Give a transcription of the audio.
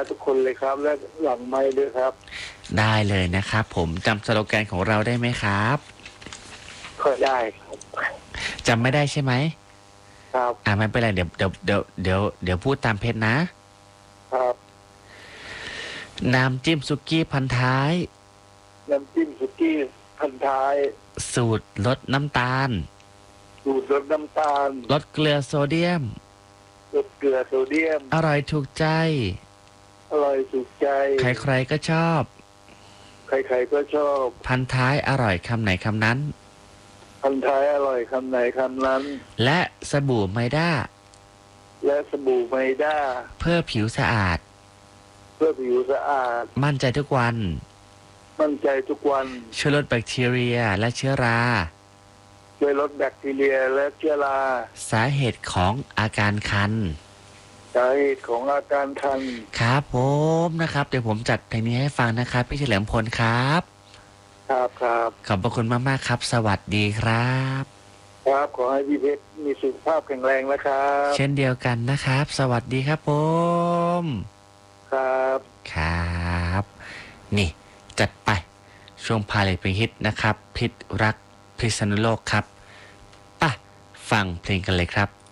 ทุกคนเลยครับ และหลังไม้ด้วยครับได้เลยนะครับผมจำสโลแกนของเราได้ไหมครับก็ได้ครับจำไม่ได้ใช่ไหมครับไม่เป็นไรเดี๋ยวพูดตามเพชรนะครับ น้ำจิ้มสุกี้พันท้ายน้ำจิ้มสุกี้พันท้ายสูตรลดน้ำตาลสูตรลดน้ำตาลลดเกลือโซเดียมลดเกลือโซเดียมอร่อยถูกใจอร่อยสุขใจใครๆก็ชอบใครๆก็ชอบพันท้ายอร่อยคำไหนคำนั้นพันท้ายอร่อยคำไหนคำนั้นและสบู่ไมด้าและสบู่ไมด้าเพื่อผิวสะอาดเพื่อผิวสะอาดมั่นใจทุกวันมั่นใจทุกวันช่วยลดแบคทีเรียและเชื้อราช่วยลดแบคทีเรียและเชื้อราสาเหตุของอาการคันสาเหตุของอาการคันครับผมนะครับ เดี๋ยวผมจัดเพลงนี้ให้ฟังนะครับพี่เฉลิมพลครับครับครับขอบพระคุณมากๆครับ สวัสดีครับครับขอให้พี่เพชรมีสุขภาพแข็งแรงนะครับเช่นเดียวกันนะครับ สวัสดีครับผมครับครับ นี่จัดไปช่วงพาเลทเพลงฮิตนะครับพิษรักพิษณุโลกครับป่ะฟังเพลงกันเลยครับ